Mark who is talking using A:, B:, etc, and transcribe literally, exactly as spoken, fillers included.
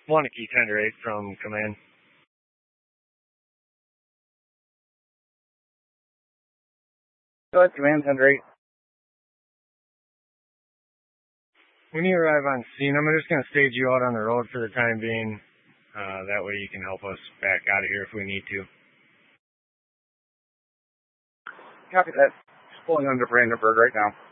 A: Wanakee Tender eight from Command.
B: Go ahead, Command Tender eight.
A: When you arrive on scene, I'm just going to stage you out on the road for the time being. Uh, that way you can help us back out of here if we need to.
B: Copy that. Just pulling under Brandenburg right now.